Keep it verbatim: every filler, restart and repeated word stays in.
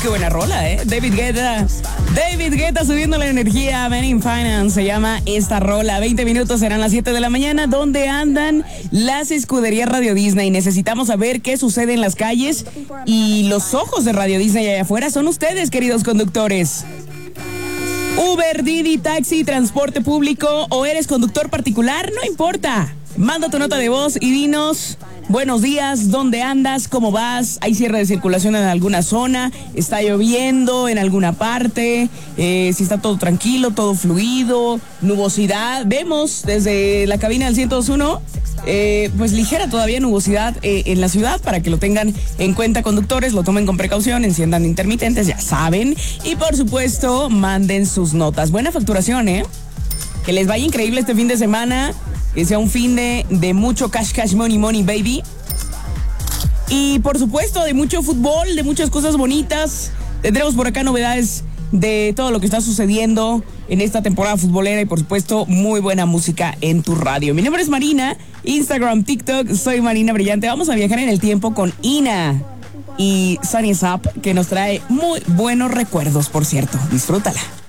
qué buena rola, ¿eh? David Guetta. David Guetta subiendo la energía. Men in Finance se llama esta rola. veinte minutos serán las siete de la mañana. ¿Dónde andan las escuderías Radio Disney? Necesitamos saber qué sucede en las calles. Y los ojos de Radio Disney allá afuera son ustedes, queridos conductores. Uber, Didi, taxi, transporte público o eres conductor particular, no importa. Manda tu nota de voz y dinos buenos días, ¿dónde andas? ¿Cómo vas? ¿Hay cierre de circulación en alguna zona? ¿Está lloviendo en alguna parte? Eh, si está todo tranquilo, todo fluido, nubosidad. Vemos desde la cabina del ciento dos punto uno, eh, pues ligera todavía nubosidad eh, en la ciudad, para que lo tengan en cuenta, conductores, lo tomen con precaución, enciendan intermitentes, ya saben. Y por supuesto, manden sus notas. Buena facturación, ¿eh? Que les vaya increíble este fin de semana. Que sea un fin de, de mucho cash, cash, money, money, baby. Y por supuesto, de mucho fútbol, de muchas cosas bonitas. Tendremos por acá novedades de todo lo que está sucediendo en esta temporada futbolera. Y por supuesto, muy buena música en tu radio. Mi nombre es Marina, Instagram, TikTok, soy Marina Brillante. Vamos a viajar en el tiempo con Ina y Sunny Up, que nos trae muy buenos recuerdos, por cierto. Disfrútala.